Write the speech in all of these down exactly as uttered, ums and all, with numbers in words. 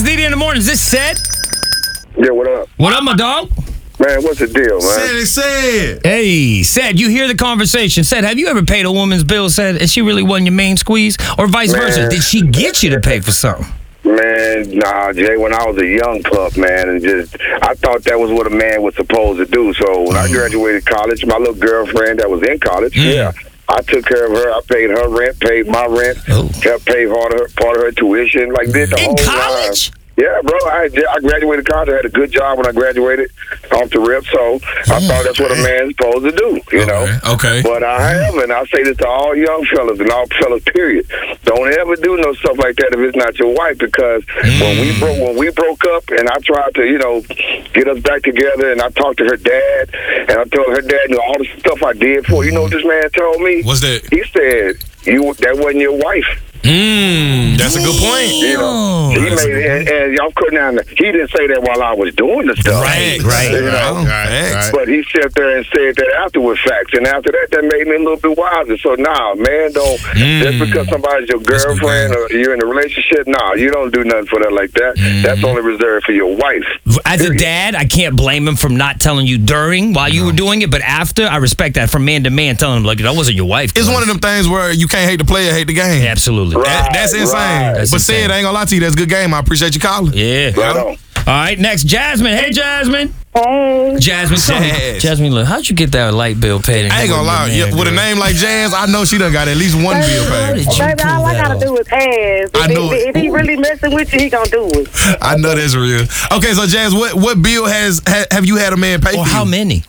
Didi in the morning. Is this Sed? Yeah, what up? What up, my dog? Man, what's the deal, man? Said it, said. Hey, Sed, you hear the conversation. Sed, have you ever paid a woman's bill? Sed, is she really wasn't your main squeeze? Or vice Man. versa? Did she get you to pay for something? Man, nah, Jay, when I was a young pup, man, and just, I thought that was what a man was supposed to do. So when I graduated college, my little girlfriend that was in college, Mm. yeah, I took care of her. I paid her rent, paid my rent, Oh. helped pay part of her, part of her tuition, like did the In whole college? line. Yeah, bro, I, I graduated college. I had a good job when I graduated off the rip, so I thought that's what a man's supposed to do, you know? Okay. But I have, and I say this to all young fellas and all fellas, period. Don't ever do no stuff like that if it's not your wife, because mm. when we broke when we broke up and I tried to, you know, get us back together, and I talked to her dad, and I told her dad, you know, all the stuff I did for her. You know what this man told me? What's that? He said, "You that wasn't your wife." Mmm, that's a good point. You know, he That's made it, and, and y'all couldn't. Have, he didn't say that while I was doing the stuff, Right, right. You know, Right, right. but he sat there and said that afterward facts, and after that, that made me a little bit wiser. So, nah, man, don't Mm. just because somebody's your girlfriend or you're in a relationship, nah, you don't do nothing for that like that. Mm. That's only reserved for your wife. As a dad, I can't blame him from not telling you during while you were doing it, but after, I respect that from man to man, telling him, like, that wasn't your wife. It's one of them things where you can't hate the player, hate the game. Absolutely. Right. That- that's insane. right. That's but insane. said, I ain't gonna lie to you, that's a good game. I appreciate you calling. Yeah. Right on. All right, next, Jasmine. Hey, Jasmine. Hey. Jasmine, tell me, Jazz. Jasmine, look, how'd you get that light bill paid? I ain't gonna lie, yeah, with a name like Jazz, I know she done got at least one bill How paid. did you Baby, pull all I that gotta off? do is ask. I If, knew he, it. if he really messing with you, he gonna do it. I know that's real. Okay, so Jazz, what what bill has ha, have you had a man pay Or for how you? many?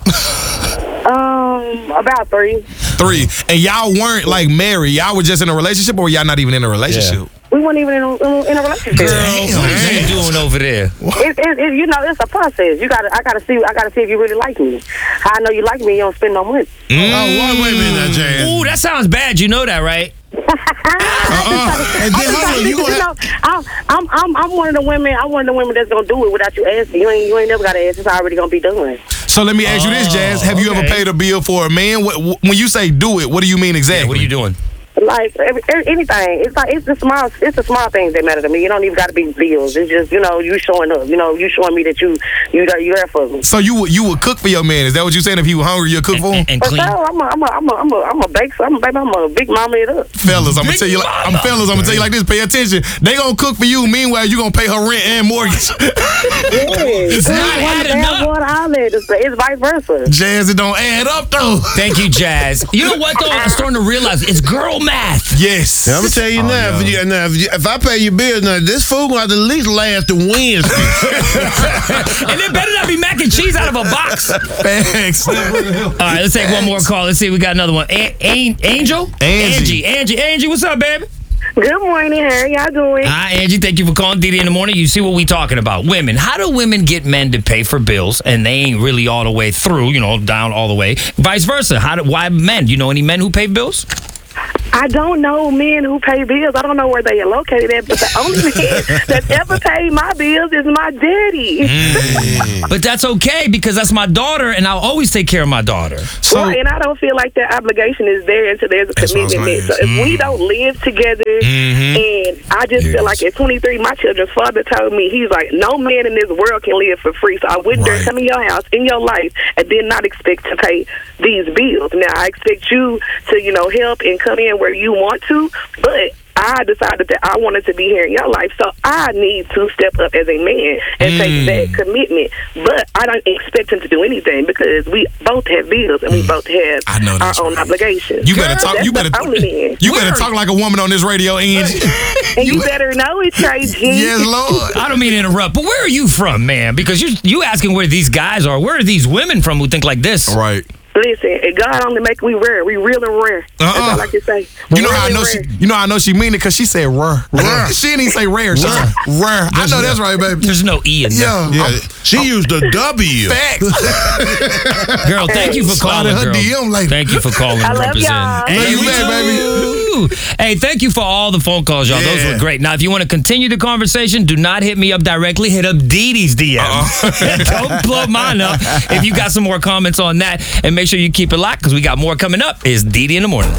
Um, about three. Three. And y'all weren't like married. Y'all were just in a relationship, or y'all not even in a relationship? We weren't even in a, in a relationship. Girl, what is you doing over there? It's, it's, it's, you know, it's a process. You gotta, I gotta see, I gotta see if you really like me. How I know you like me, you don't spend no money. Oh, wait, wait a minute now, Jazz. Ooh, that sounds bad. You know that, right? Uh-uh. And then, hold on, you gonna have... I'm, I'm, I'm, I'm one of the women. I'm one of the women that's gonna do it without you asking. You ain't, you ain't never gotta ask. It's already gonna be done. So let me ask you this, Jazz. Have you okay. ever paid a bill for a man? What, when you say do it, what do you mean exactly? Yeah, what are you doing? Like every, every, anything, it's like it's the small, it's the small things that matter to me. You don't even got to be bills. It's just you know you showing up. You know you showing me that you you got you there for me. So you would you would cook for your man? Is that what you saying? If he was hungry, you'll cook for him? And, and But clean. so, I'm a, I'm a, I'm a, I'm a, I'm a bake. I'm a baby. I'm a big mama it up. Fellas, I'm gonna tell you. Like, I'm fellas. I'm gonna tell you like this. Pay attention. They gonna cook for you. Meanwhile, you gonna pay her rent and mortgage. It's not adding up. Water outlet. It's, it's vice versa. Jazz, it don't add up though. Thank you, Jazz. You know what, though? I'm starting to realize it's girl math. Yes. Now, I'm gonna tell you Oh, now, no. if, you, now if, you, if I pay your bill, now this food gonna have to at least last to Wednesday. And it better not be mac and cheese out of a box. All Thanks. right, let's take one more call. Let's see. We got another one. A- A- Angel? Angie. Angie. Angie. Angie, what's up, baby? Good morning, how y'all doing? Hi, Angie. Thank you for calling Didi in the morning. You see what we talking about. Women. How do women get men to pay for bills and they ain't really all the way through, you know, down all the way? Vice versa. How do, why men? You know any men who pay bills? I don't know men who pay bills. I don't know where they are located at, but the only man that ever paid my bills is my daddy. But that's okay because that's my daughter and I'll always take care of my daughter. So Well, and I don't feel like that obligation is there until there's a That's what I was commitment. gonna So if ask. we don't live together, and I just Yes. feel like at twenty-three, my children's father told me, he's like, no man in this world can live for free. So I wouldn't dare Right. come in your house, in your life, and then not expect to pay these bills. Now, I expect you to, you know, help and come in where you want to, but I decided that I wanted to be here in your life, so I need to step up as a man and Mm. take that commitment. But I don't expect him to do anything because we both have bills and we both have I know our that's own right. obligations. you better talk. That's You better. the only man. You better talk like a woman on this radio, Angie. And you better know it, Trey G. Yes, Lord. I don't mean to interrupt, but where are you from, man? Because you you asking where these guys are. Where are these women from who think like this? Right. Listen, and God only make we rare. We real and rare. That's Uh-uh. all I can say. You know Real how I and know she. rare. You know how I know she mean it because she said rare. Rare. She didn't even say rare. She said rare. I know that's right, baby. There's no E in there. Yeah. Yeah, I'm- she used the W. Facts. Girl, thank you for Slide in calling, her girl. D M like- Thank you for calling I and love representing. y'all. Hey, Love you we back, too. Hey, thank you for all the phone calls, y'all. Those Yeah. were great. Now, if you want to continue the conversation, do not hit me up directly. Hit up Didi's D M. Uh-uh. Don't blow mine up. If you got some more comments on that, and make sure you keep it locked because we got more coming up. It's Didi in the morning.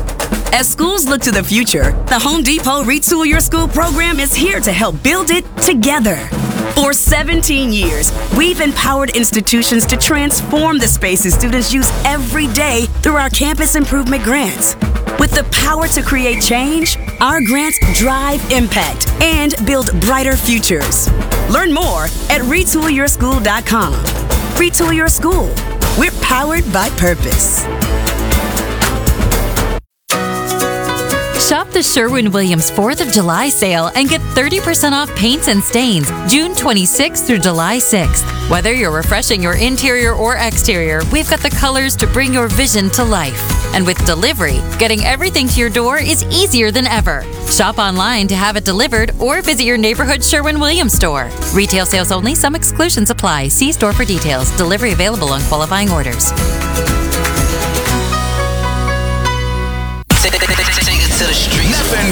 As schools look to the future, the Home Depot Retool Your School program is here to help build it together. For seventeen years, we've empowered institutions to transform the spaces students use every day through our campus improvement grants. With the power to create change, our grants drive impact and build brighter futures. Learn more at retool your school dot com. Retool Your School. We're powered by purpose. Shop the Sherwin-Williams fourth of July sale and get thirty percent off paints and stains June twenty-sixth through July sixth. Whether you're refreshing your interior or exterior, we've got the colors to bring your vision to life. And with delivery, getting everything to your door is easier than ever. Shop online to have it delivered or visit your neighborhood Sherwin-Williams store. Retail sales only. Some exclusions apply. See store for details. Delivery available on qualifying orders. Take it to the street.